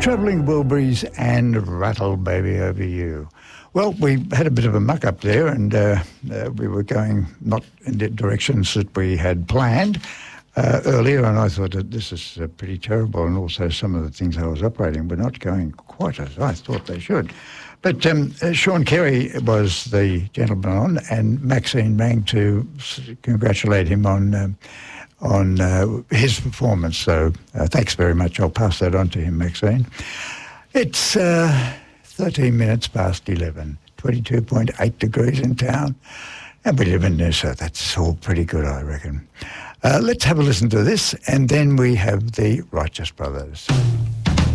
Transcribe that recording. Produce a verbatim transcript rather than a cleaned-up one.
Travelling Wilburys and Rattle Baby Over You. Well, we had a bit of a muck up there, and uh, uh, we were going not in the directions that we had planned uh, earlier, and I thought that this is uh, pretty terrible, and also some of the things I was operating were not going quite as I thought they should. But um, uh, Sean Kerry was the gentleman on, and Maxine rang to congratulate him on um, on uh, his performance. So uh, thanks very much. I'll pass that on to him, Maxine. It's uh, thirteen minutes past eleven, twenty-two point eight degrees in town, and we live in there, so that's all pretty good, I reckon. Uh, let's have a listen to this, and then we have the Righteous Brothers.